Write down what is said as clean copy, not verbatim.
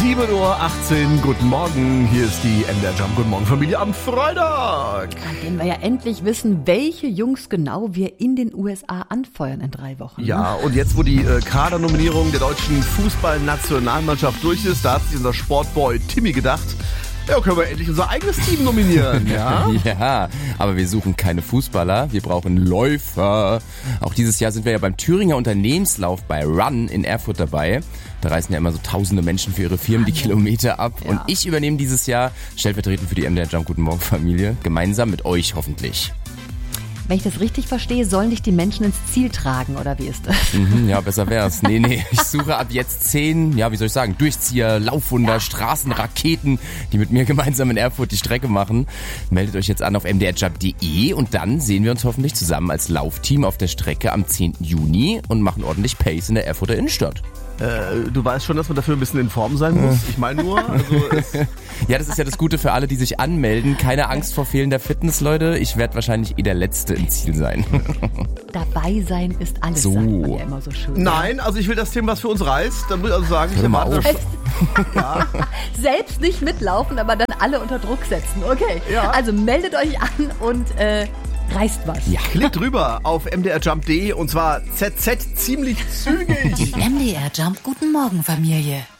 7:18 Uhr, guten Morgen, hier ist die MDR Jump Guten Morgen Familie am Freitag. An dem wir ja endlich wissen, welche Jungs genau wir in den USA anfeuern in 3 Wochen. Ja, und jetzt, wo die Kadernominierung der deutschen Fußballnationalmannschaft durch ist, da hat sich unser Sportboy Timmy gedacht, ja, können wir endlich unser eigenes Team nominieren, ja? Ja, aber wir suchen keine Fußballer, wir brauchen Läufer. Auch dieses Jahr sind wir ja beim Thüringer Unternehmenslauf bei Run in Erfurt dabei. Da reisen ja immer so tausende Menschen für ihre Firmen die Kilometer ab. Ja. Und ich übernehme dieses Jahr stellvertretend für die MDR Jump Guten Morgen Familie, gemeinsam mit euch hoffentlich. Wenn ich das richtig verstehe, sollen dich die Menschen ins Ziel tragen, oder wie ist das? Ja, besser wär's. Nee, ich suche ab jetzt 10, ja, wie soll ich sagen, Durchzieher, Laufwunder, Straßenraketen, die mit mir gemeinsam in Erfurt die Strecke machen. Meldet euch jetzt an auf mdrjump.de und dann sehen wir uns hoffentlich zusammen als Laufteam auf der Strecke am 10. Juni und machen ordentlich Pace in der Erfurter Innenstadt. Du weißt schon, dass man dafür ein bisschen in Form sein muss. Ich meine nur, ja, das ist ja das Gute für alle, die sich anmelden. Keine Angst vor fehlender Fitness, Leute. Ich werde wahrscheinlich der Letzte im Ziel sein. Dabei sein ist alles, sagt man ja immer so schön. Nein, also ich will das Thema, was für uns reißt. Dann muss ich also sagen, ich erwarte das. Ja. Selbst nicht mitlaufen, aber dann alle unter Druck setzen. Okay, ja. Also meldet euch an und reißt was. Ja. Klickt rüber auf mdrjump.de und zwar ZZ ziemlich zügig. Die MDR Jump Guten Morgen Familie.